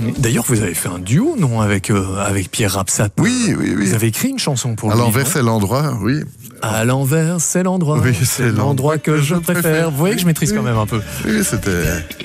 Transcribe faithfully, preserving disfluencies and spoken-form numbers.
D'ailleurs, vous avez fait un duo, non, avec, euh, avec Pierre Rapsat. Oui, oui, oui. Vous avez écrit une chanson pour À lui. l'envers, non c'est l'endroit, oui. À l'envers, c'est l'endroit. Oui, c'est l'endroit que je préfère. Vous voyez que je maîtrise quand même un peu. Oui, c'était...